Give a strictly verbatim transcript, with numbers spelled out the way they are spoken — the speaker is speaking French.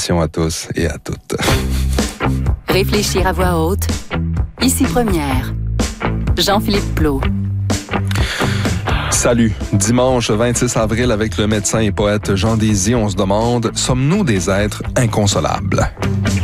salutations à tous et à toutes. Réfléchir à voix haute. Ici Première. Jean-Philippe Plot. Salut. Dimanche vingt-six avril, avec le médecin et poète Jean Désy, on se demande, sommes-nous des êtres inconsolables?